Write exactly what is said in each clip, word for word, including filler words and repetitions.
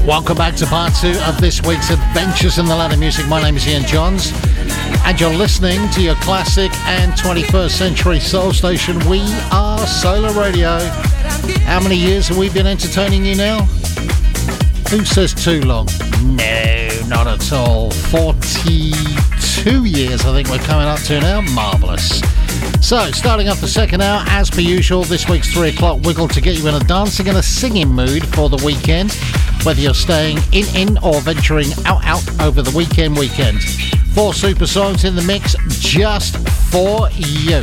Welcome back to part two of this week's Adventures in the Land of Music. My name is Ian Johns, and you're listening to your classic and twenty-first century soul station. We are Solar Radio. How many years have we been entertaining you now? Who says too long? No, not at all. forty-two years I think we're coming up to now. Marvellous. So, starting off the second hour, as per usual, this week's three o'clock wiggle to get you in a dancing and a singing mood for the weekend, whether you're staying in, in or venturing out, out over the weekend weekend. Four super songs in the mix just for you.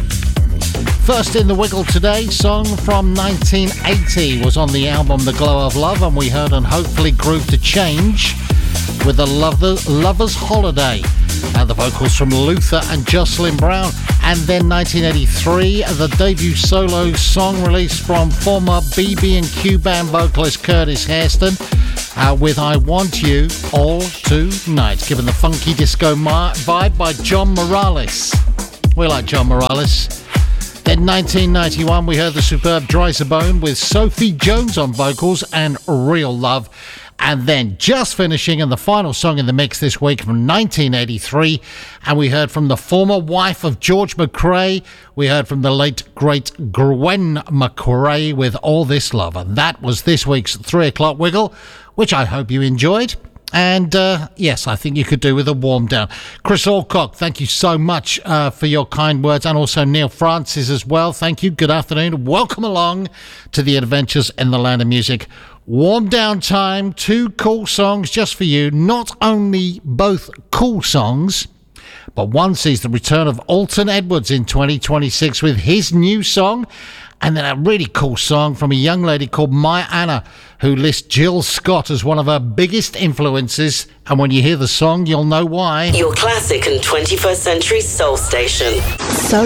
First in the wiggle today, song from nineteen eighty was on the album The Glow of Love, and we heard and hopefully groove to change with the Lover, Lover's Holiday. And the vocals from Luther and Jocelyn Brown. And then nineteen eighty-three, the debut solo song released from former B B and Q band vocalist Curtis Hairston uh, with I Want You All Tonight, given the funky disco mar- vibe by John Morales. We like John Morales. Then nineteen ninety-one, we heard the superb Dry Zabone with Sophie Jones on vocals and Real Love. And then just finishing, and the final song in the mix this week from nineteen eighty-three, and we heard from the former wife of George McRae. We heard from the late, great Gwen McRae with All This Love. And that was this week's three o'clock wiggle, which I hope you enjoyed. And uh, yes, I think you could do with a warm down. Chris Alcock, thank you so much uh, for your kind words, and also Neil Francis as well. Thank you. Good afternoon. Welcome along to the Adventures in the Land of Music. Warm down time, two cool songs just for you. Not only both cool songs, but one sees the return of Alton Edwards in twenty twenty-six with his new song, and then a really cool song from a young lady called Maya Anna, who lists Jill Scott as one of her biggest influences. And when you hear the song, you'll know why. Your classic and twenty-first century soul station. So